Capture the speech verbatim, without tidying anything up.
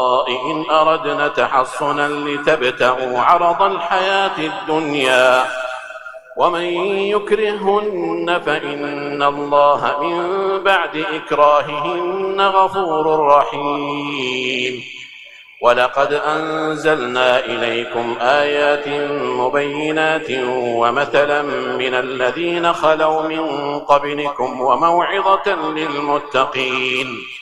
إن أردنا تحصنا لتبتغوا عرض الحياة الدنيا ومن يكرههن فإن الله من بعد إكراههن غفور رحيم. ولقد أنزلنا إليكم آيات مبينات ومثلا من الذين خلوا من قبلكم وموعظة للمتقين.